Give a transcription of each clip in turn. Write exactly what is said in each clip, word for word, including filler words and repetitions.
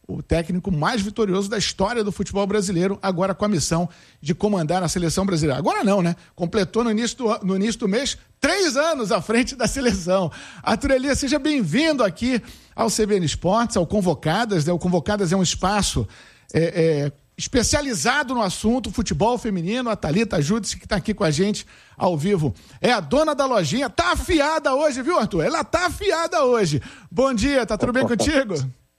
o técnico mais vitorioso da história do futebol brasileiro, agora com a missão de comandar a seleção brasileira. Agora não, né? Completou no início do, no início do mês três anos à frente da seleção. Arthur Elias, seja bem-vindo aqui ao C B N Esportes, ao Convocadas, né? O Convocadas é um espaço é, é, especializado no assunto futebol feminino. A Thalita Júdice, que está aqui com a gente ao vivo, é a dona da lojinha. Tá afiada hoje, viu, Arthur? Ela tá afiada hoje. Bom dia, tá tudo bem contigo?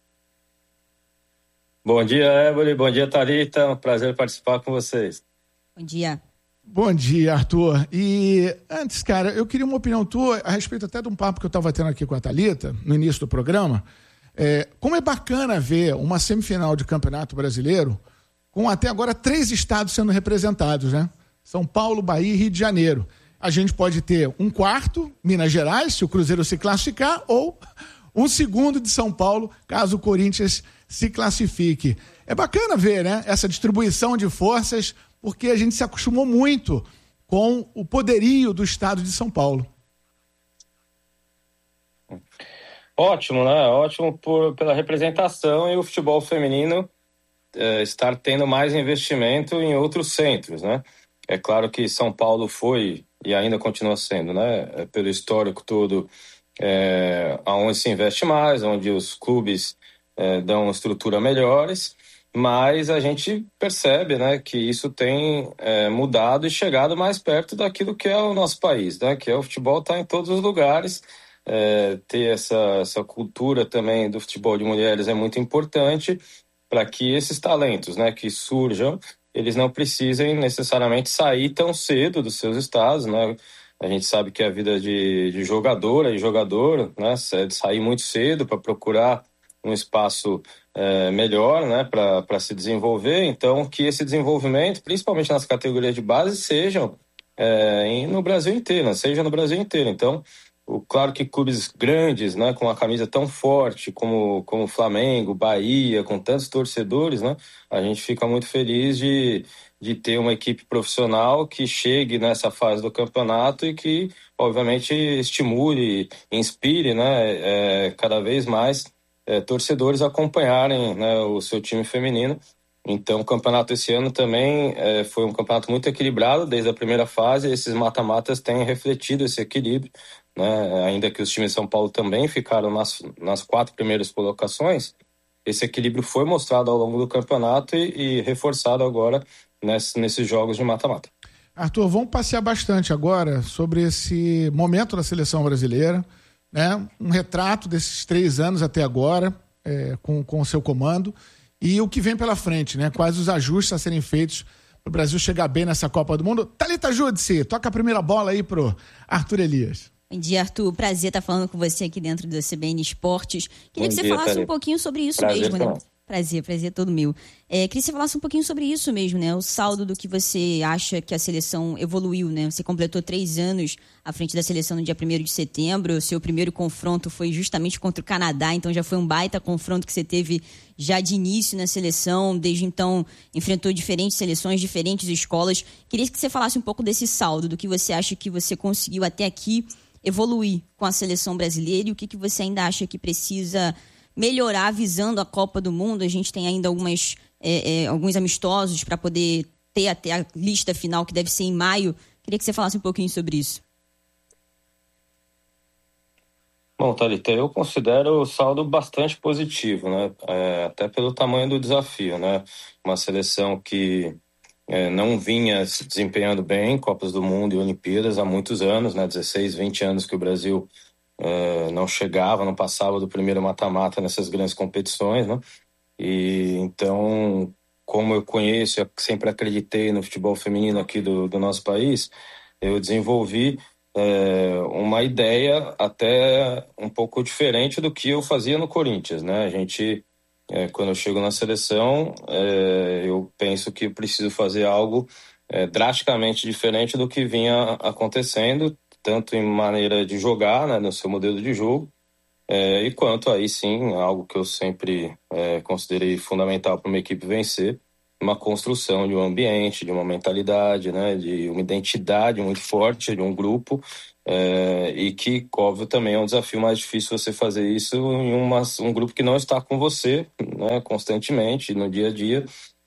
Bom dia, Évore. Bom dia, Thalita. Um prazer participar com vocês. Bom dia. Bom dia, Arthur. E antes, cara, eu queria uma opinião tua a respeito até de um papo que eu estava tendo aqui com a Thalita no início do programa. É, como é bacana ver uma semifinal de Campeonato Brasileiro com até agora três estados sendo representados, né? São Paulo, Bahia e Rio de Janeiro. A gente pode ter um quarto, Minas Gerais, se o Cruzeiro se classificar, ou um segundo de São Paulo, caso o Corinthians se classifique. É bacana ver, né, essa distribuição de forças, porque a gente se acostumou muito com o poderio do estado de São Paulo. Ótimo, né? Ótimo por, pela representação e o futebol feminino é, estar tendo mais investimento em outros centros, né? É claro que São Paulo foi e ainda continua sendo, né? É, pelo histórico todo, é, onde se investe mais, onde os clubes é, dão estrutura melhores, mas a gente percebe, né, que isso tem é, mudado e chegado mais perto daquilo que é o nosso país, né? Que é o futebol está em todos os lugares. É, ter essa, essa cultura também do futebol de mulheres é muito importante para que esses talentos, né, que surjam, eles não precisem necessariamente sair tão cedo dos seus estados, né? A gente sabe que a vida de, de jogadora e jogador, né, é de sair muito cedo para procurar um espaço é, melhor, né, para se desenvolver. Então, que esse desenvolvimento, principalmente nas categorias de base, sejam é, no Brasil inteiro, né, seja no Brasil inteiro. Então, o, claro que clubes grandes, né, com uma camisa tão forte como como Flamengo, Bahia, com tantos torcedores, né, a gente fica muito feliz de, de ter uma equipe profissional que chegue nessa fase do campeonato e que, obviamente, estimule, inspire, né, é, cada vez mais é, torcedores a acompanharem, né, o seu time feminino. Então, o campeonato esse ano também é, foi um campeonato muito equilibrado desde a primeira fase. Esses mata-matas têm refletido esse equilíbrio, né? Ainda que os times de São Paulo também ficaram nas, nas quatro primeiras colocações, esse equilíbrio foi mostrado ao longo do campeonato e, e reforçado agora nesse, nesses jogos de mata-mata. Arthur, vamos passear bastante agora sobre esse momento da seleção brasileira, né? Um retrato desses três anos até agora, é, com, com o seu comando, e o que vem pela frente, né? Quais os ajustes a serem feitos para o Brasil chegar bem nessa Copa do Mundo. Thalita Júdice, toca a primeira bola aí pro Arthur Elias. Bom dia, Arthur. Prazer estar falando com você aqui dentro do C B N Esportes. Queria Bom que você dia, falasse Thalita. um pouquinho sobre isso Prazer mesmo, né? também. Prazer, prazer é todo meu. É, queria que você falasse um pouquinho sobre isso mesmo, né? O saldo do que você acha que a seleção evoluiu, né? Você completou três anos à frente da seleção no dia primeiro de setembro. O seu primeiro confronto foi justamente contra o Canadá, então já foi um baita confronto que você teve já de início na seleção. Desde então, enfrentou diferentes seleções, diferentes escolas. Queria que você falasse um pouco desse saldo, do que você acha que você conseguiu até aqui evoluir com a seleção brasileira e o que, que você ainda acha que precisa melhorar visando a Copa do Mundo. A gente tem ainda algumas, é, é, alguns amistosos para poder ter até a lista final, que deve ser em maio. Queria que você falasse um pouquinho sobre isso. Bom, Thalita, eu considero o saldo bastante positivo, né? É, até pelo tamanho do desafio, né? Uma seleção que é, não vinha se desempenhando bem em Copas do Mundo e Olimpíadas há muitos anos, né? dezesseis, vinte anos que o Brasil é, não chegava, não passava do primeiro mata-mata nessas grandes competições, né? E então, como eu conheço, eu sempre acreditei no futebol feminino aqui do, do nosso país, eu desenvolvi é, uma ideia até um pouco diferente do que eu fazia no Corinthians, né? A gente, é, quando eu chego na seleção, é, eu penso que preciso fazer algo é, drasticamente diferente do que vinha acontecendo, tanto em maneira de jogar, né, no seu modelo de jogo, é, e quanto aí sim, algo que eu sempre é, considerei fundamental para uma equipe vencer, uma construção de um ambiente, de uma mentalidade, né, de uma identidade muito forte de um grupo É, e que, óbvio, também é um desafio mais difícil você fazer isso em uma, um grupo que não está com você, né, constantemente, no dia a dia,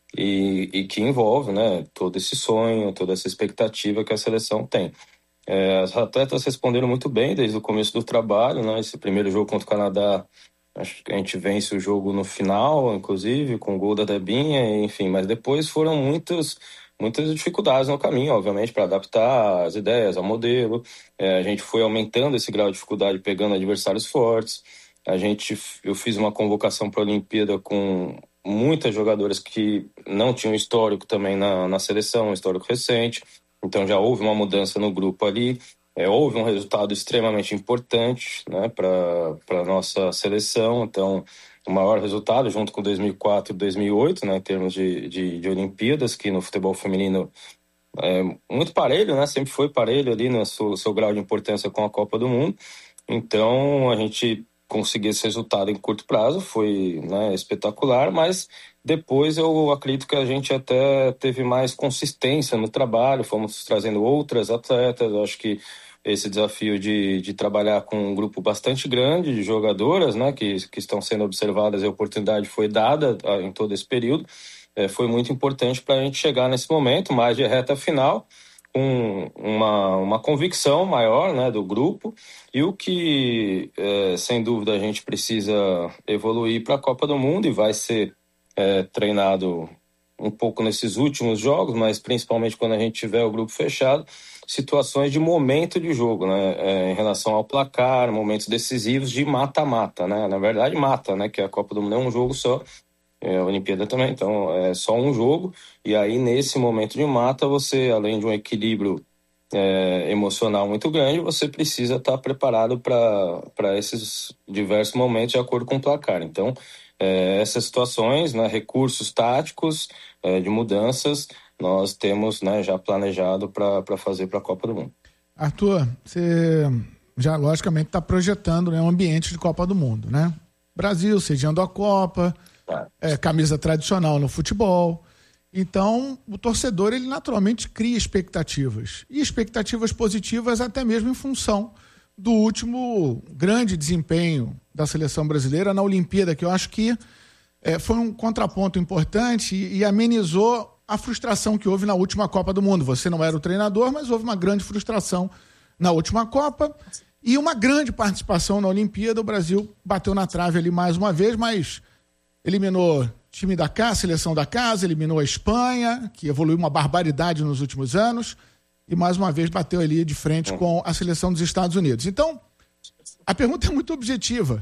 e, e que envolve, né, todo esse sonho, toda essa expectativa que a seleção tem. É, as atletas responderam muito bem desde o começo do trabalho, né, esse primeiro jogo contra o Canadá, acho que a gente vence o jogo no final, inclusive, com o gol da Debinha, enfim, mas depois foram muitos... muitas dificuldades no caminho, obviamente, para adaptar as ideias ao modelo. É, a gente foi aumentando esse grau de dificuldade, pegando adversários fortes. A gente, eu fiz uma convocação para a Olimpíada com muitas jogadoras que não tinham histórico também na, na seleção, um histórico recente. Então já houve uma mudança no grupo ali. É, houve um resultado extremamente importante, né, para a nossa seleção. Então, o maior resultado, junto com dois mil e quatro e dois mil e oito, né, em termos de, de, de Olimpíadas, que no futebol feminino é muito parelho, né, sempre foi parelho ali no seu, seu grau de importância com a Copa do Mundo. Então, a gente conseguir esse resultado em curto prazo foi, né, espetacular, mas depois eu acredito que a gente até teve mais consistência no trabalho, fomos trazendo outras atletas. Eu acho que esse desafio de, de trabalhar com um grupo bastante grande de jogadoras, né, que, que estão sendo observadas, e a oportunidade foi dada em todo esse período, é, foi muito importante para a gente chegar nesse momento, mais de reta final, com uma, uma convicção maior, né, do grupo, e o que, é, sem dúvida, a gente precisa evoluir para a Copa do Mundo, e vai ser é, treinado um pouco nesses últimos jogos, mas principalmente quando a gente tiver o grupo fechado, situações de momento de jogo, né, é, em relação ao placar, momentos decisivos de mata-mata, né, na verdade mata, né, que a Copa do Mundo é um jogo só, é, a Olimpíada também, então é só um jogo, e aí nesse momento de mata você, além de um equilíbrio é, emocional muito grande, você precisa estar preparado para esses diversos momentos de acordo com o placar. Então, é, essas situações, né, recursos táticos é, de mudanças, nós temos, né, já planejado para fazer para a Copa do Mundo. Arthur, você já logicamente está projetando, né, um ambiente de Copa do Mundo, né? Brasil sediando a Copa, ah. é, camisa tradicional no futebol. Então, o torcedor, ele naturalmente cria expectativas. E expectativas positivas até mesmo em função do último grande desempenho da seleção brasileira na Olimpíada, que eu acho que é, foi um contraponto importante e, e amenizou a frustração que houve na última Copa do Mundo. Você não era o treinador, mas houve uma grande frustração na última Copa e uma grande participação na Olimpíada. O Brasil bateu na trave ali mais uma vez, mas eliminou time da casa, seleção da casa, eliminou a Espanha, que evoluiu uma barbaridade nos últimos anos, e mais uma vez bateu ali de frente com a seleção dos Estados Unidos. Então, a pergunta é muito objetiva.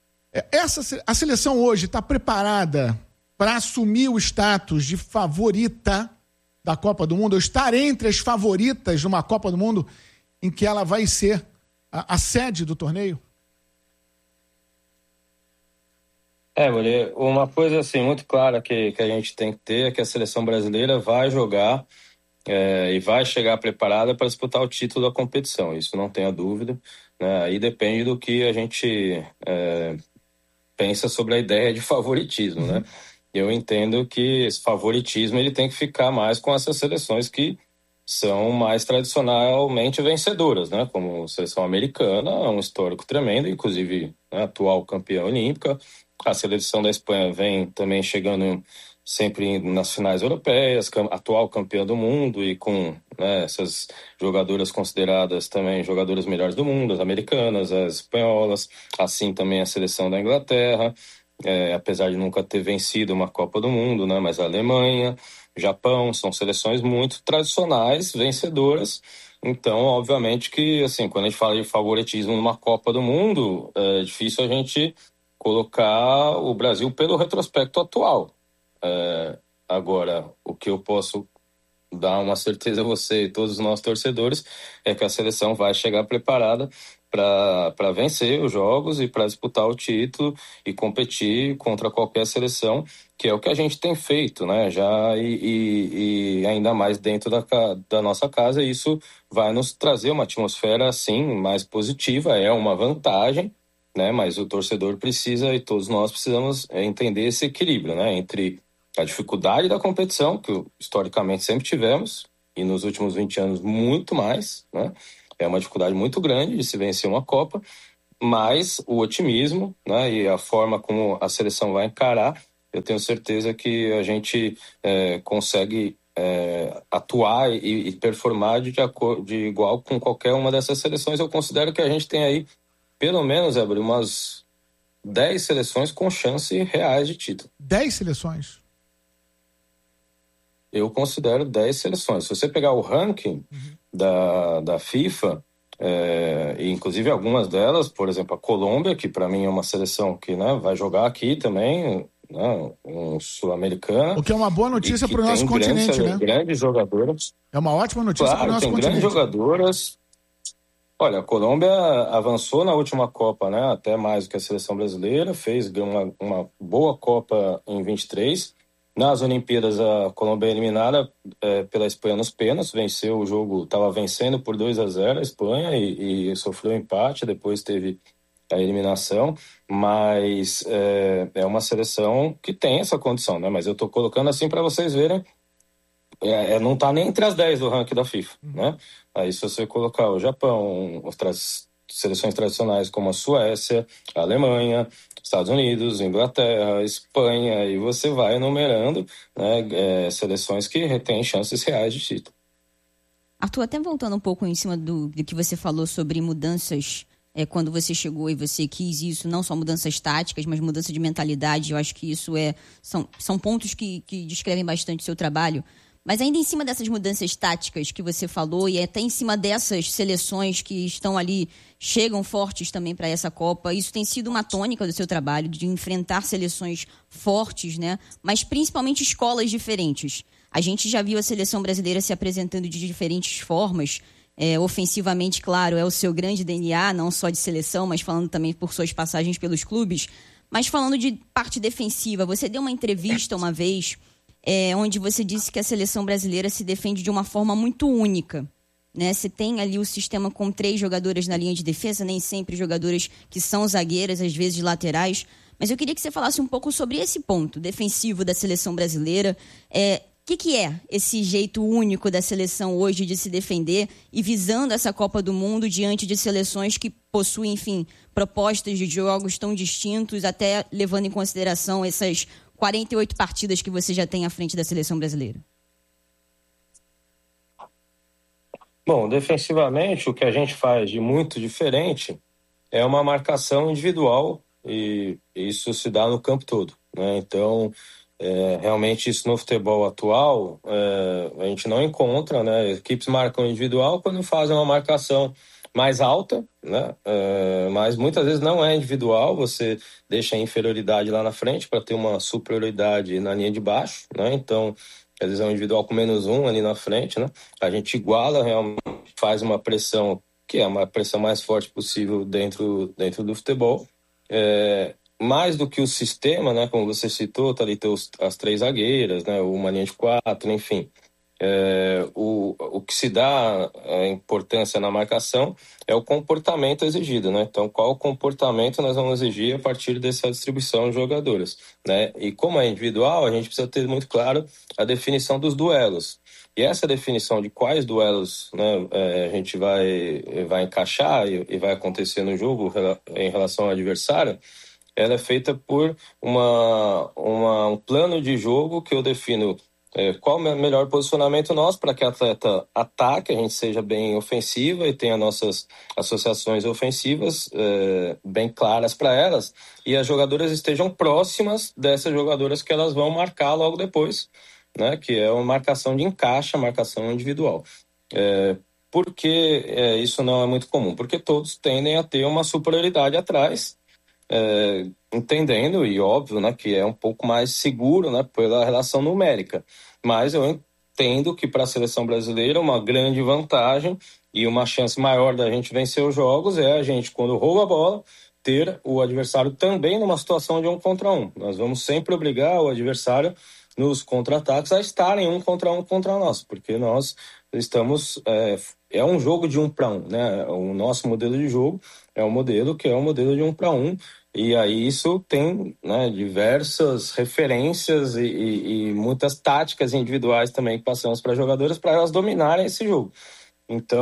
Essa, a seleção hoje está preparada para assumir o status de favorita da Copa do Mundo, ou estar entre as favoritas de uma Copa do Mundo em que ela vai ser a, a sede do torneio? É, Bolê, uma coisa assim muito clara que, que a gente tem que ter é que a seleção brasileira vai jogar é, e vai chegar preparada para disputar o título da competição, isso não tenha dúvida, né? Aí depende do que a gente é, pensa sobre a ideia de favoritismo, uhum. né? Eu entendo que esse favoritismo ele tem que ficar mais com essas seleções que são mais tradicionalmente vencedoras, né? Como a seleção americana, é um histórico tremendo, inclusive, né, atual campeã olímpica. A seleção da Espanha vem também chegando sempre nas finais europeias, atual campeã do mundo e com, né, essas jogadoras consideradas também jogadoras melhores do mundo, as americanas, as espanholas, assim também a seleção da Inglaterra, é, apesar de nunca ter vencido uma Copa do Mundo, né, mas a Alemanha, Japão, são seleções muito tradicionais, vencedoras. Então, obviamente que, assim, quando a gente fala de favoritismo numa Copa do Mundo, é difícil a gente colocar o Brasil pelo retrospecto atual. É, agora, o que eu posso dar uma certeza a você e todos os nossos torcedores é que a seleção vai chegar preparada para vencer os jogos e para disputar o título e competir contra qualquer seleção, que é o que a gente tem feito, né? Já e, e, e ainda mais dentro da, da nossa casa, isso vai nos trazer uma atmosfera, assim, mais positiva, é uma vantagem, né? Mas o torcedor precisa, e todos nós precisamos entender esse equilíbrio, né? Entre a dificuldade da competição, que historicamente sempre tivemos, e nos últimos vinte anos muito mais, né? é uma dificuldade muito grande de se vencer uma Copa, mas o otimismo, né, e a forma como a seleção vai encarar, eu tenho certeza que a gente é, consegue é, atuar e, e performar de, de igual com qualquer uma dessas seleções. Eu considero que a gente tem aí, pelo menos, Éber, umas dez seleções com chance reais de título. dez seleções? Eu considero dez seleções. Se você pegar o ranking uhum. da, da FIFA, é, e inclusive algumas delas, por exemplo, a Colômbia, que para mim é uma seleção que, né, vai jogar aqui também, né, um sul-americano. O que é uma boa notícia para o nosso continente, grandes, né? Grandes jogadoras. É uma ótima notícia claro, para o nosso tem continente. Grandes jogadoras. Olha, a Colômbia avançou na última Copa, né? Até mais do que a seleção brasileira, fez uma, uma boa Copa em vinte e três. Nas Olimpíadas, a Colômbia é eliminada é, pela Espanha nos pênaltis, venceu o jogo, estava vencendo por dois a zero a Espanha e, e sofreu empate, depois teve a eliminação, mas é, é uma seleção que tem essa condição, né? Mas eu estou colocando assim para vocês verem, é, é, não está nem entre as dez do ranking da FIFA, uhum. né? Aí se você colocar o Japão, outras seleções tradicionais como a Suécia, a Alemanha, Estados Unidos, Inglaterra, Espanha, e você vai enumerando, né, é, seleções que têm chances reais de título. Arthur, até voltando um pouco em cima do, do que você falou sobre mudanças, é, quando você chegou e você quis isso, não só mudanças táticas, mas mudança de mentalidade, eu acho que isso é, são, são pontos que, que descrevem bastante o seu trabalho. Mas ainda em cima dessas mudanças táticas que você falou e até em cima dessas seleções que estão ali, chegam fortes também para essa Copa, isso tem sido uma tônica do seu trabalho, de enfrentar seleções fortes, né? Mas principalmente escolas diferentes. A gente já viu a seleção brasileira se apresentando de diferentes formas, é, ofensivamente, claro, é o seu grande D N A, não só de seleção, mas falando também por suas passagens pelos clubes. Mas falando de parte defensiva, você deu uma entrevista uma vez... É, onde você disse que a seleção brasileira se defende de uma forma muito única, né? Você tem ali o sistema com três jogadoras na linha de defesa, nem sempre jogadoras que são zagueiras, às vezes laterais. Mas eu queria que você falasse um pouco sobre esse ponto defensivo da seleção brasileira. É, o que, que é esse jeito único da seleção hoje de se defender e visando essa Copa do Mundo diante de seleções que possuem, enfim, propostas de jogos tão distintos, até levando em consideração essas quarenta e oito partidas que você já tem à frente da seleção brasileira? Bom, defensivamente, o que a gente faz de muito diferente é uma marcação individual e isso se dá no campo todo, né? Então, é, realmente isso no futebol atual é, a gente não encontra, né? Equipes marcam individual quando fazem uma marcação mais alta, né? É, mas muitas vezes não é individual, você deixa a inferioridade lá na frente para ter uma superioridade na linha de baixo, né? Então, às vezes é um individual com menos um ali na frente, né? A gente iguala realmente, faz uma pressão que é uma pressão mais forte possível dentro, dentro do futebol. É, mais do que o sistema, né? Como você citou, tá ali os, as três zagueiras, né? Uma linha de quatro, enfim. É, o, o que se dá a importância na marcação é o comportamento exigido, né? Então, qual comportamento nós vamos exigir a partir dessa distribuição de jogadoras, né? E como é individual, a gente precisa ter muito claro a definição dos duelos. E essa definição de quais duelos, né, a gente vai, vai encaixar e, e vai acontecer no jogo em relação ao adversário, ela é feita por uma, uma, um plano de jogo que eu defino É, qual é o melhor posicionamento nosso para que a atleta ataque, a gente seja bem ofensiva e tenha nossas associações ofensivas é, bem claras para elas e as jogadoras estejam próximas dessas jogadoras que elas vão marcar logo depois, né, que é uma marcação de encaixe, marcação individual. É, por que é, isso não é muito comum? Porque todos tendem a ter uma superioridade atrás, É, entendendo, e óbvio, né, que é um pouco mais seguro, né, pela relação numérica. Mas eu entendo que para a seleção brasileira uma grande vantagem e uma chance maior da gente vencer os jogos é a gente, quando rouba a bola, ter o adversário também numa situação de um contra um. Nós vamos sempre obrigar o adversário nos contra-ataques a estarem um contra um contra nós, porque nós estamos... É, é um jogo de um para um, né? O nosso modelo de jogo é um modelo que é um modelo de um para um, e aí isso tem, né, diversas referências e, e, e muitas táticas individuais também que passamos para jogadoras para elas dominarem esse jogo. Então,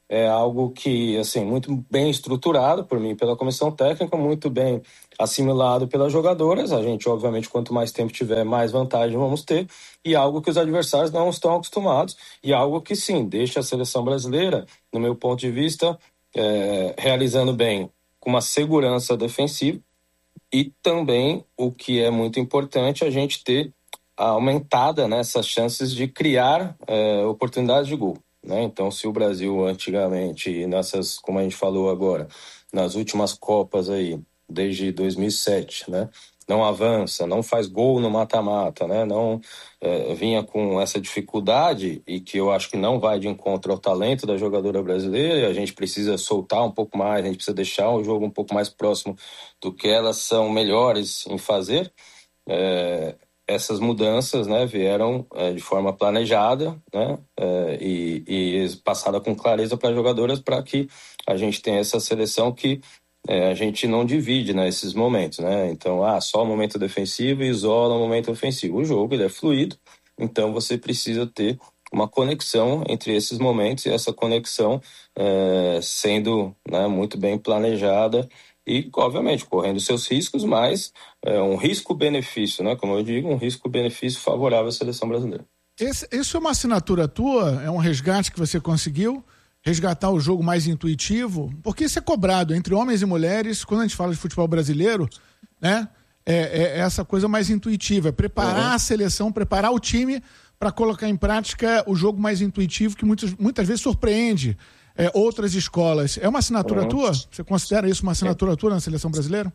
é algo que, assim, muito bem estruturado por mim, pela comissão técnica, muito bem assimilado pelas jogadoras. A gente, obviamente, quanto mais tempo tiver, mais vantagem vamos ter, e algo que os adversários não estão acostumados, e algo que, sim, deixa a seleção brasileira, no meu ponto de vista, é, realizando bem, com uma segurança defensiva, e também, o que é muito importante, a gente ter aumentada nessas, né, chances de criar é, oportunidades de gol. Né? Então, se o Brasil antigamente, nessas, como a gente falou agora, nas últimas Copas aí, desde dois mil e sete, né? Não avança, não faz gol no mata-mata, né? Não é, vinha com essa dificuldade, e que eu acho que não vai de encontro ao talento da jogadora brasileira, e a gente precisa soltar um pouco mais, a gente precisa deixar o jogo um pouco mais próximo do que elas são melhores em fazer. É, essas mudanças, né, vieram é, de forma planejada, né, é, e, e passada com clareza para as jogadoras, para que a gente tenha essa seleção que é, a gente não divide, né, esses momentos, né? Então, ah, só o momento defensivo e isola o momento ofensivo. O jogo, ele é fluido, então você precisa ter uma conexão entre esses momentos, e essa conexão é, sendo, né, muito bem planejada, e, obviamente, correndo seus riscos, mas é um risco-benefício, né? Como eu digo, um risco-benefício favorável à seleção brasileira. Esse, isso é uma assinatura tua? É um resgate que você conseguiu? Resgatar o jogo mais intuitivo? Porque isso é cobrado entre homens e mulheres, quando a gente fala de futebol brasileiro, né? É, é essa coisa mais intuitiva, é preparar uhum. a seleção, preparar o time para colocar em prática o jogo mais intuitivo, que muitas, muitas vezes surpreende É, outras escolas. É uma assinatura uhum. tua? Você considera isso uma assinatura é. tua na seleção brasileira?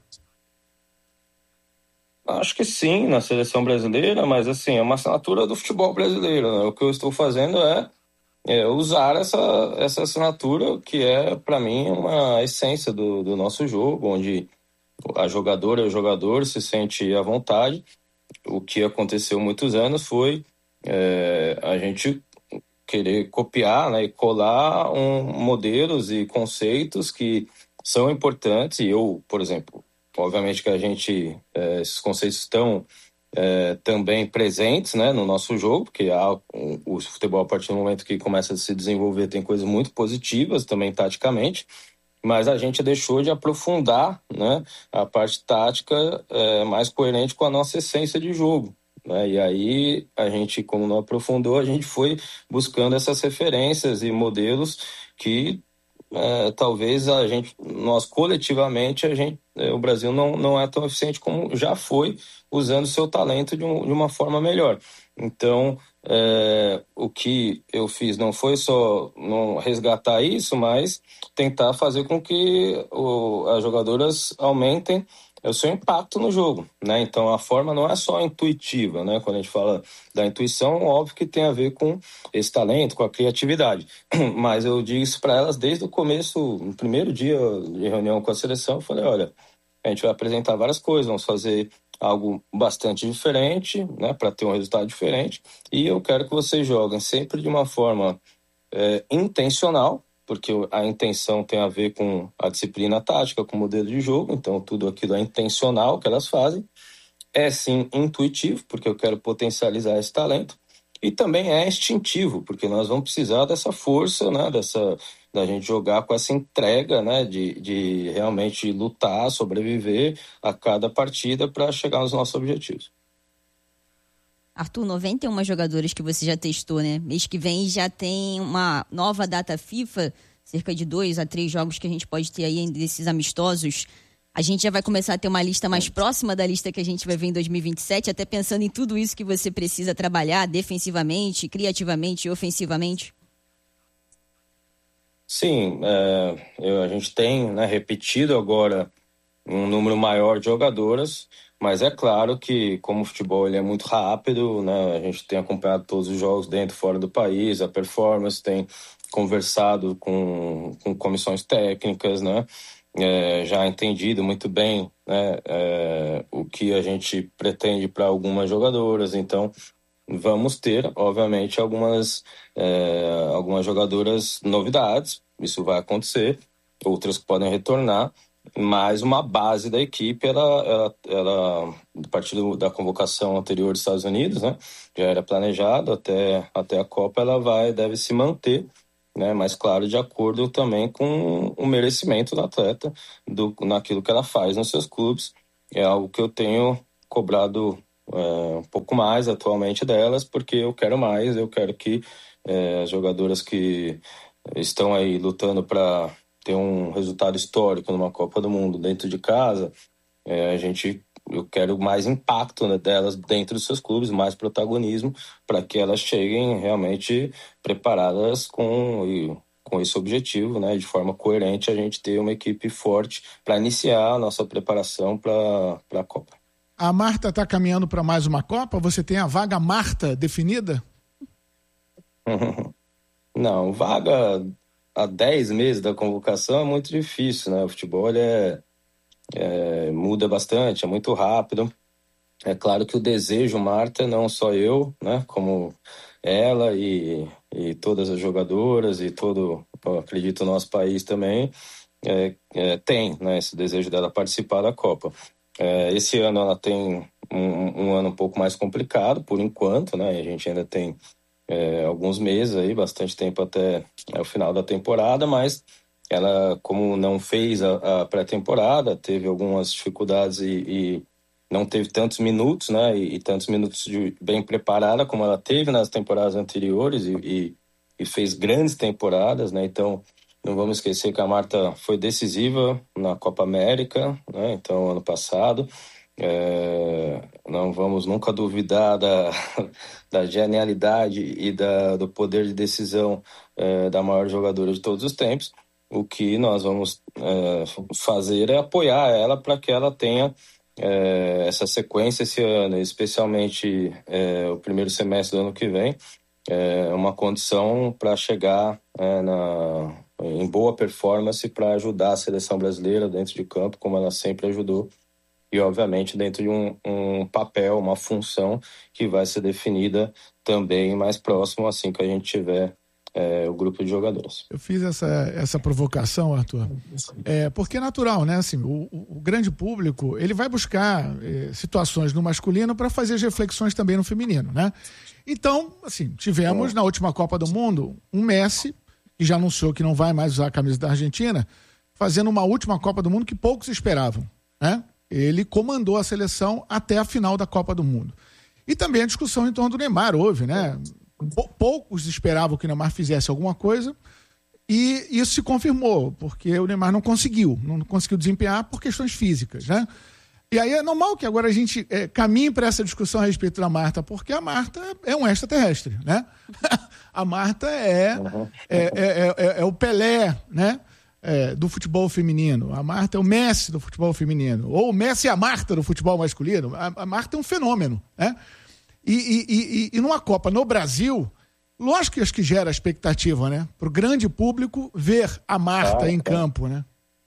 Acho que sim, na seleção brasileira, mas assim, é uma assinatura do futebol brasileiro, né? O que eu estou fazendo é, é usar essa, essa assinatura, que é, para mim, uma essência do, do nosso jogo, onde a jogadora e o jogador se sente à vontade. O que aconteceu muitos anos foi é, a gente querer copiar, né, e colar um, modelos e conceitos que são importantes. E eu, por exemplo, obviamente que a gente, é, esses conceitos estão é, também presentes, né, no nosso jogo, porque há, um, o futebol, a partir do momento que começa a se desenvolver, tem coisas muito positivas também taticamente, mas a gente deixou de aprofundar, né, a parte tática é, mais coerente com a nossa essência de jogo. Né? E aí a gente, como não aprofundou, a gente foi buscando essas referências e modelos que é, talvez a gente, nós coletivamente, a gente, é, o Brasil não, não é tão eficiente como já foi, usando seu talento de, um, de uma forma melhor. Então, é, o que eu fiz não foi só não resgatar isso, mas tentar fazer com que o, as jogadoras aumentem o seu impacto no jogo, né? Então a forma não é só intuitiva, né? Quando a gente fala da intuição, óbvio que tem a ver com esse talento, com a criatividade, mas eu digo isso para elas desde o começo, no primeiro dia de reunião com a seleção. Eu falei, olha, a gente vai apresentar várias coisas, vamos fazer algo bastante diferente, né? Para ter um resultado diferente, e eu quero que vocês joguem sempre de uma forma é, intencional, porque a intenção tem a ver com a disciplina tática, com o modelo de jogo, então tudo aquilo é intencional que elas fazem. É sim intuitivo, porque eu quero potencializar esse talento, e também é instintivo, porque nós vamos precisar dessa força, né, dessa, da gente jogar com essa entrega, né, de, de realmente lutar, sobreviver a cada partida para chegar aos nossos objetivos. Arthur, noventa e uma jogadoras que você já testou, né? Mês que vem já tem uma nova data FIFA, cerca de dois a três jogos que a gente pode ter aí desses amistosos. A gente já vai começar a ter uma lista mais próxima da lista que a gente vai ver em dois mil e vinte e sete, até pensando em tudo isso que você precisa trabalhar defensivamente, criativamente e ofensivamente. Sim, é, eu, a gente tem, né, repetido agora um número maior de jogadoras, mas é claro que, como o futebol ele é muito rápido, né, a gente tem acompanhado todos os jogos dentro e fora do país, a performance, tem conversado com, com comissões técnicas, né, é, já entendido muito bem, né, é, o que a gente pretende para algumas jogadoras. Então vamos ter, obviamente, algumas, é, algumas jogadoras novidades, isso vai acontecer, outras que podem retornar, mas uma base da equipe, ela, ela, ela a partir da convocação anterior dos Estados Unidos, né, já era planejado até, até a Copa, ela vai, deve se manter, né? Mas, claro, de acordo também com o merecimento da atleta, do, naquilo que ela faz nos seus clubes. É algo que eu tenho cobrado é, um pouco mais atualmente delas, porque eu quero mais, eu quero que é, as jogadoras que estão aí lutando para ter um resultado histórico numa Copa do Mundo dentro de casa, é, a gente, eu quero mais impacto, né, delas dentro dos seus clubes, mais protagonismo, para que elas cheguem realmente preparadas com, e, com esse objetivo, né, de forma coerente, a gente ter uma equipe forte para iniciar a nossa preparação para a Copa. A Marta está caminhando para mais uma Copa? Você tem a vaga Marta definida? Não, vaga há dez meses da convocação é muito difícil, né? O futebol ele é, é, muda bastante, é muito rápido. É claro que o desejo, Marta, não só eu, né? Como ela e, e todas as jogadoras e todo, eu acredito, o nosso país também, é, é, tem, né, esse desejo dela participar da Copa. É, esse ano ela tem um, um ano um pouco mais complicado, por enquanto, né? A gente ainda tem É, alguns meses aí, bastante tempo até é, o final da temporada, mas ela, como não fez a, a pré-temporada, teve algumas dificuldades e, e não teve tantos minutos, né, e, e tantos minutos de, bem preparada como ela teve nas temporadas anteriores e, e, e fez grandes temporadas, né, então não vamos esquecer que a Marta foi decisiva na Copa América, né, então ano passado. É, não vamos nunca duvidar da, da genialidade e da, do poder de decisão é, da maior jogadora de todos os tempos. O que nós vamos é, fazer é apoiar ela para que ela tenha é, essa sequência esse ano, especialmente é, o primeiro semestre do ano que vem, é, uma condição para chegar é, na, em boa performance para ajudar a seleção brasileira dentro de campo, como ela sempre ajudou. E, obviamente, dentro de um, um papel, uma função que vai ser definida também mais próximo, assim que a gente tiver é, o grupo de jogadores. Eu fiz essa, essa provocação, Arthur, é, porque é natural, né? Assim, o, o grande público, ele vai buscar é, situações no masculino para fazer as reflexões também no feminino, né? Então, assim, tivemos na última Copa do Mundo um Messi, que já anunciou que não vai mais usar a camisa da Argentina, fazendo uma última Copa do Mundo que poucos esperavam, né? Ele comandou a seleção até a final da Copa do Mundo. E também a discussão em torno do Neymar houve, né? Poucos esperavam que o Neymar fizesse alguma coisa e isso se confirmou, porque o Neymar não conseguiu, não conseguiu desempenhar por questões físicas, né? E aí é normal que agora a gente é, caminhe para essa discussão a respeito da Marta, porque a Marta é um extraterrestre, né? A Marta é, é, é, é, é o Pelé, né? É, do futebol feminino. A Marta é o Messi do futebol feminino. Ou o Messi é a Marta do futebol masculino. A, a Marta é um fenômeno, né? E, e, e, e numa Copa no Brasil, lógico que acho que gera expectativa, né? Para o grande público ver a Marta claro, em claro. campo, né?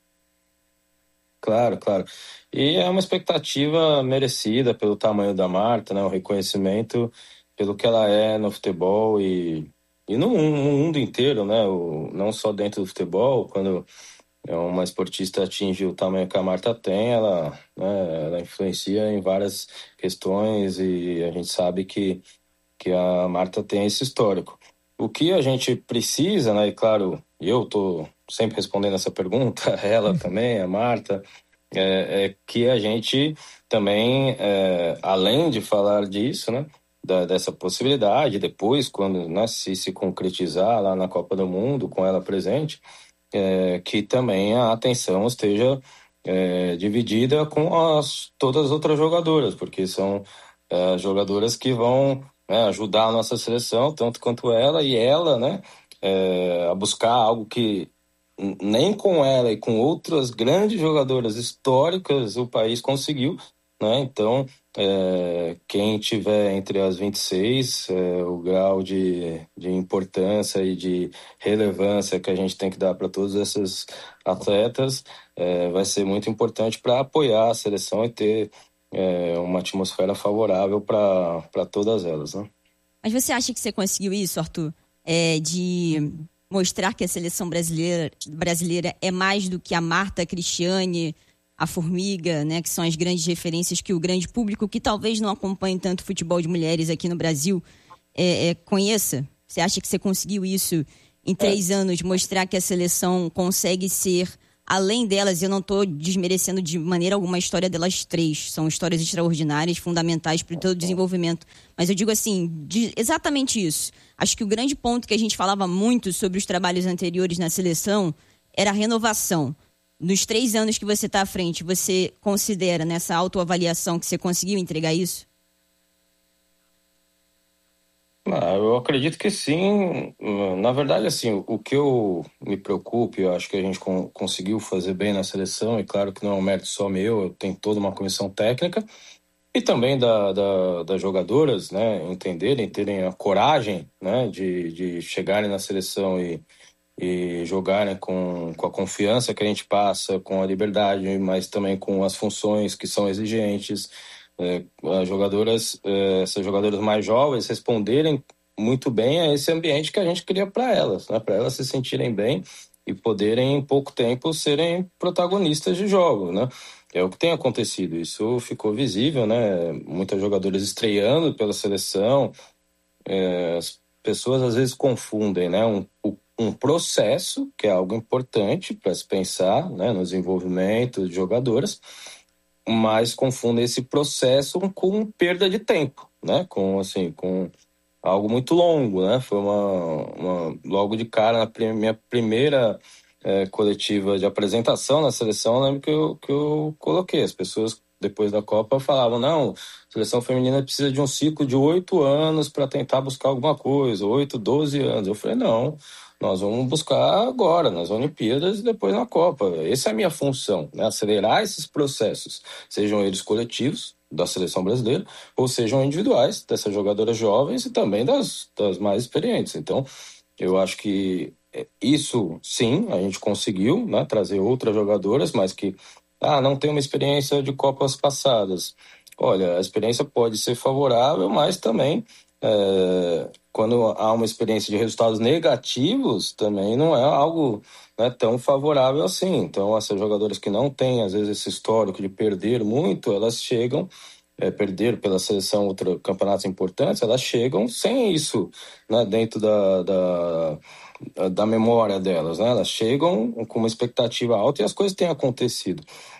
Claro, claro. E é uma expectativa merecida pelo tamanho da Marta, né? O reconhecimento pelo que ela é no futebol e E no, no mundo inteiro, né? O, não só dentro do futebol, quando uma esportista atinge o tamanho que a Marta tem, ela, né, ela influencia em várias questões e a gente sabe que, que a Marta tem esse histórico. O que a gente precisa, né? E claro, eu estou sempre respondendo essa pergunta, ela também, a Marta, é, é que a gente também, é, além de falar disso, né? Da, dessa possibilidade, depois, quando né, se, se concretizar lá na Copa do Mundo, com ela presente, é, que também a atenção esteja é, dividida com as, todas as outras jogadoras, porque são é, jogadoras que vão né, ajudar a nossa seleção, tanto quanto ela, e ela né, é, a buscar algo que nem com ela e com outras grandes jogadoras históricas o país conseguiu, né? Então, é, quem tiver entre as vinte e seis, é, o grau de, de importância e de relevância que a gente tem que dar para todos esses atletas é, vai ser muito importante para apoiar a seleção e ter é, uma atmosfera favorável para todas elas, né? Mas você acha que você conseguiu isso, Arthur? É, de mostrar que a seleção brasileira, brasileira é mais do que a Marta, a Cristiane, a Formiga, né, que são as grandes referências que o grande público, que talvez não acompanhe tanto futebol de mulheres aqui no Brasil, é, é, conheça? Você acha que você conseguiu isso em três é. anos, mostrar que a seleção consegue ser, além delas, eu não estou desmerecendo de maneira alguma a história delas três, são histórias extraordinárias, fundamentais para o todo o desenvolvimento, mas eu digo assim, de, exatamente isso. Acho que o grande ponto que a gente falava muito sobre os trabalhos anteriores na seleção era a renovação. Nos três anos que você está à frente, você considera nessa autoavaliação que você conseguiu entregar isso? Ah, eu acredito que sim. Na verdade, assim, o que eu me preocupo, eu acho que a gente con- conseguiu fazer bem na seleção, e claro que não é um mérito só meu, tem toda uma comissão técnica, e também da, da, das jogadoras, né, entenderem, terem a coragem, né, de, de chegarem na seleção e, e jogarem com, com a confiança que a gente passa, com a liberdade, mas também com as funções que são exigentes. É, as jogadoras, é, essas jogadoras mais jovens responderem muito bem a esse ambiente que a gente cria para elas, né? Para elas se sentirem bem e poderem em pouco tempo serem protagonistas de jogo, né? É o que tem acontecido, isso ficou visível, né? Muitas jogadoras estreando pela seleção, é, as pessoas às vezes confundem, né? Um, um processo, que é algo importante para se pensar, né? No desenvolvimento de jogadoras, mas confundem esse processo com perda de tempo, né? Com, assim, com algo muito longo, né? Foi uma, uma logo de cara, na prim- minha primeira é, coletiva de apresentação na seleção, eu lembro que eu, que eu coloquei. As pessoas, depois da Copa, falavam, não, a seleção feminina precisa de um ciclo de oito anos para tentar buscar alguma coisa, oito, doze anos. Eu falei, não, nós vamos buscar agora, nas Olimpíadas e depois na Copa. Essa é a minha função, né? Acelerar esses processos, sejam eles coletivos, da seleção brasileira, ou sejam individuais, dessas jogadoras jovens e também das, das mais experientes. Então, eu acho que isso, sim, a gente conseguiu, né, trazer outras jogadoras, mas que ah, não tem uma experiência de Copas passadas. Olha, a experiência pode ser favorável, mas também é, quando há uma experiência de resultados negativos, também não é algo, né, tão favorável assim. Então, essas jogadoras que não têm, às vezes, esse histórico de perder muito, elas chegam, é, perder pela seleção outros campeonatos importantes, elas chegam sem isso, né, dentro da, da, da memória delas, né? Elas chegam com uma expectativa alta e as coisas têm acontecido.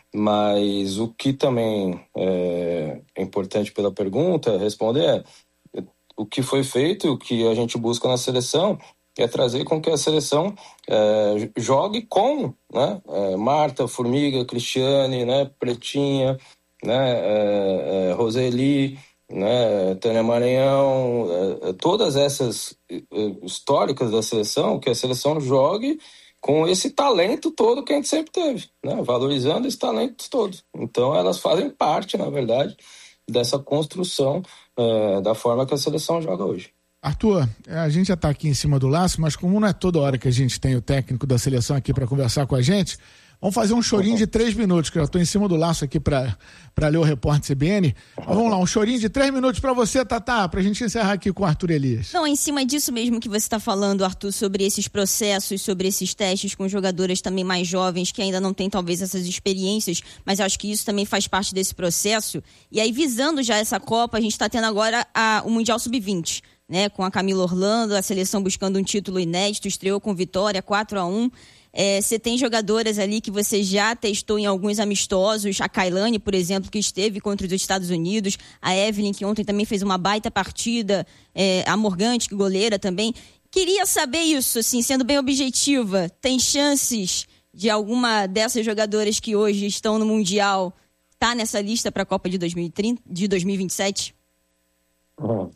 Mas o que também é, é importante pela pergunta responder é o que foi feito, o que a gente busca na seleção é trazer com que a seleção é, jogue com, né, é, Marta, Formiga, Cristiane, né, Pretinha, né, é, é, Roseli, né, Tânia Maranhão, é, todas essas históricas da seleção, que a seleção jogue com esse talento todo que a gente sempre teve, né, valorizando esse talento todo. Então elas fazem parte, na verdade, dessa construção uh, da forma que a seleção joga hoje. Arthur, a gente já está aqui em cima do laço, mas como não é toda hora que a gente tem o técnico da seleção aqui para conversar com a gente, vamos fazer um chorinho de três minutos, que eu estou em cima do laço aqui para ler o repórter C B N. Mas vamos lá, um chorinho de três minutos para você, Tatá, para a gente encerrar aqui com o Arthur Elias. Não, em cima disso mesmo que você está falando, Arthur, sobre esses processos, sobre esses testes com jogadoras também mais jovens, que ainda não têm talvez essas experiências, mas eu acho que isso também faz parte desse processo. E aí, visando já essa Copa, a gente está tendo agora a, o Mundial sub vinte, né? Com a Camila Orlando, a seleção buscando um título inédito, estreou com vitória, quatro a um. É, você tem jogadoras ali que você já testou em alguns amistosos, a Kailane, por exemplo, que esteve contra os Estados Unidos, a Evelyn, que ontem também fez uma baita partida, é, a Morgante, que goleira também. Queria saber isso, assim, sendo bem objetiva, tem chances de alguma dessas jogadoras que hoje estão no Mundial estar tá nessa lista para a Copa de dois mil e trinta, de dois mil e vinte e sete? Uhum.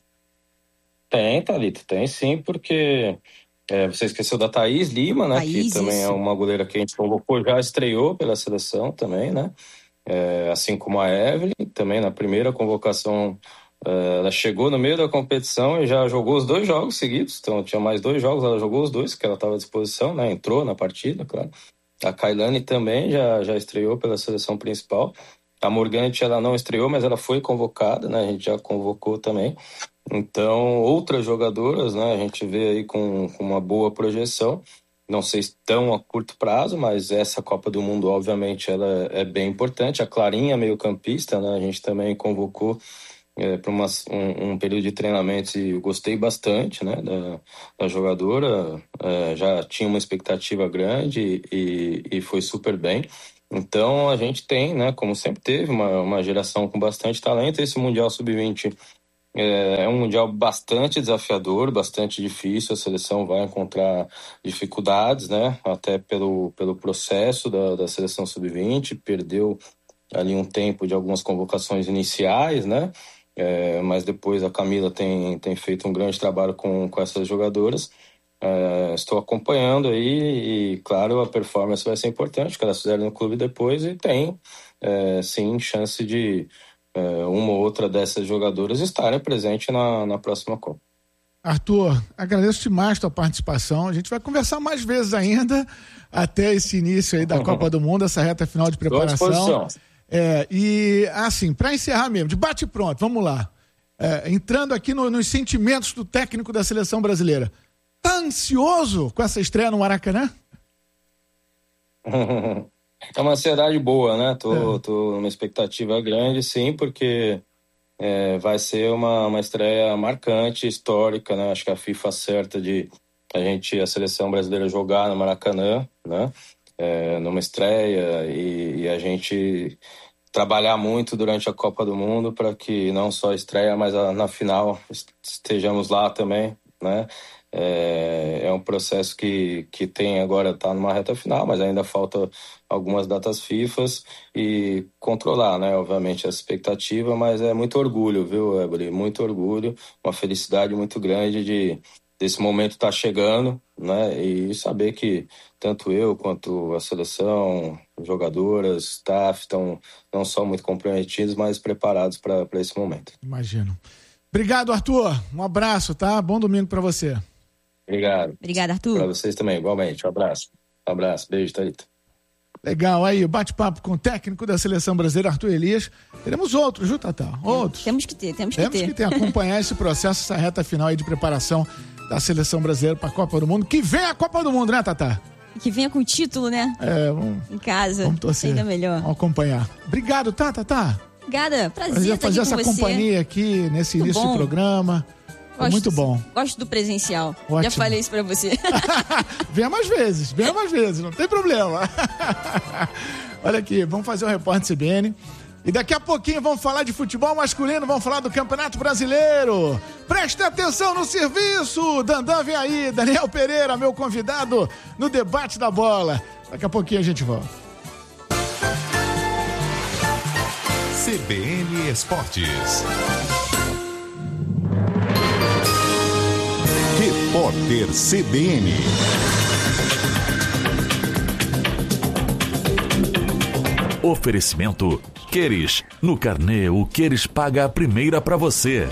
Tem, Thalita, tem sim, porque é, você esqueceu da Thaís Lima, né? Thaís, que também isso. é uma goleira que a gente colocou, já estreou pela seleção também, né? É, assim como a Evelyn, também na primeira convocação, é, ela chegou no meio da competição e já jogou os dois jogos seguidos, então tinha mais dois jogos, ela jogou os dois, que ela estava à disposição, né? Entrou na partida, claro. A Kailane também já, já estreou pela seleção principal. A Morgante, ela não estreou, mas ela foi convocada, né? A gente já convocou também. Então, outras jogadoras, né, a gente vê aí com, com uma boa projeção, não sei se tão a curto prazo, mas essa Copa do Mundo, obviamente, ela é bem importante. A Clarinha, meio campista, né, a gente também convocou é, para um, um período de treinamento e eu gostei bastante, né, da, da jogadora, é, já tinha uma expectativa grande e, e foi super bem. Então a gente tem, né, como sempre teve, uma, uma geração com bastante talento. Esse Mundial sub vinte é, é um Mundial bastante desafiador, bastante difícil, a seleção vai encontrar dificuldades, né, até pelo, pelo processo da, da seleção sub vinte, perdeu ali um tempo de algumas convocações iniciais, né, é, mas depois a Camila tem, tem feito um grande trabalho com, com essas jogadoras. Uh, estou acompanhando aí e, claro, a performance vai ser importante, que elas fizeram no clube depois e tem, uh, sim, chance de uh, uma ou outra dessas jogadoras estarem presente na, na próxima Copa. Arthur, agradeço demais a tua participação. A gente vai conversar mais vezes ainda até esse início aí da Copa do Mundo, essa reta final de preparação. É, e, assim, para encerrar mesmo, de bate pronto, vamos lá. É, entrando aqui no, nos sentimentos do técnico da seleção brasileira. Tá ansioso com essa estreia no Maracanã? É uma ansiedade boa, né? Tô, é. tô numa expectativa grande, sim, porque é, vai ser uma, uma estreia marcante, histórica, né? Acho que a FIFA acerta de a gente, a seleção brasileira jogar no Maracanã, né? É, numa estreia e, e a gente trabalhar muito durante a Copa do Mundo para que não só a estreia, mas a, na final estejamos lá também, né? É, é um processo que, que tem agora, está numa reta final, mas ainda falta algumas datas fifas e controlar, né, obviamente, essa expectativa, mas é muito orgulho, viu, Ebri? Muito orgulho, uma felicidade muito grande de desse momento estar tá chegando, né, e saber que tanto eu quanto a seleção, jogadoras, staff estão não só muito comprometidos, mas preparados para esse momento. Imagino. Obrigado, Arthur. Um abraço, tá? Bom domingo para você. Obrigado. Obrigado, Arthur. Para vocês também, igualmente. Um abraço. Um abraço. Beijo, Thalita. Legal. Aí, bate-papo com o técnico da seleção brasileira, Arthur Elias. Teremos outros, viu, Tatá? Outros. Temos que ter, temos que temos ter. Temos que ter, acompanhar esse processo, essa reta final aí de preparação da seleção brasileira para a Copa do Mundo. Que vem a Copa do Mundo, né, Tatá? Que venha com o título, né? É, vamos... Em casa. Vamos torcer. Ainda melhor. Vamos acompanhar. Obrigado, tá, Tatá? Obrigada. Prazer, Prazer estar fazer aqui essa com você. companhia aqui nesse Muito início bom. do programa. Gosto, muito bom. Gosto do presencial. Ótimo. Já falei isso pra você. Venha mais vezes, venha mais vezes, não tem problema. Olha aqui, vamos fazer o repórter C B N. E daqui a pouquinho vamos falar de futebol masculino, vamos falar do Campeonato Brasileiro. Preste atenção no serviço. Dandan vem aí, Daniel Pereira, meu convidado no debate da bola. Daqui a pouquinho a gente volta. C B N Esportes. Repórter C B N. Oferecimento Queres. No carnê, o Queres paga a primeira para você.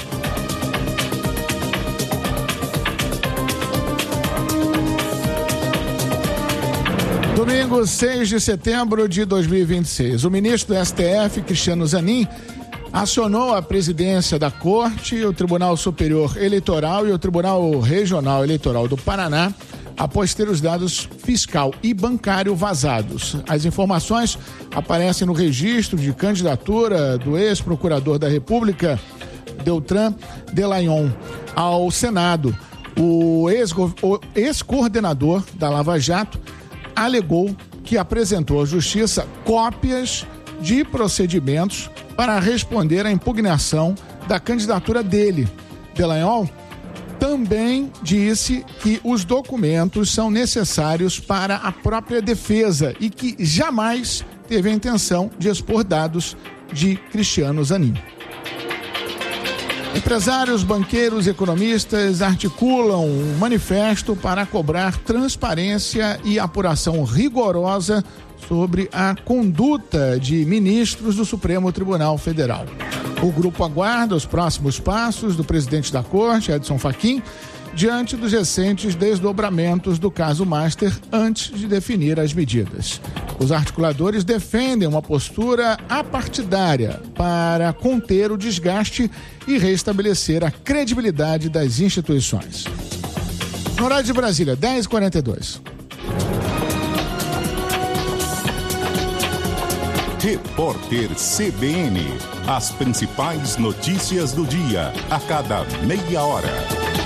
Domingo, seis de setembro de dois mil e vinte e seis. O ministro do S T F, Cristiano Zanin, acionou a presidência da Corte, o Tribunal Superior Eleitoral e o Tribunal Regional Eleitoral do Paraná após ter os dados fiscal e bancário vazados. As informações aparecem no registro de candidatura do ex-procurador da República, Deltan Delagnol, ao Senado. O ex-coordenador da Lava Jato alegou que apresentou à Justiça cópias de procedimentos para responder à impugnação da candidatura dele. Delagnol também disse que os documentos são necessários para a própria defesa e que jamais teve a intenção de expor dados de Cristiano Zanin. Empresários, banqueiros, economistas articulam um manifesto para cobrar transparência e apuração rigorosa sobre a conduta de ministros do Supremo Tribunal Federal. O grupo aguarda os próximos passos do presidente da Corte, Edson Fachin, diante dos recentes desdobramentos do caso Master antes de definir as medidas. Os articuladores defendem uma postura apartidária para conter o desgaste e restabelecer a credibilidade das instituições. No horário de Brasília, dez e quarenta e dois. Repórter C B N. As principais notícias do dia, a cada meia hora.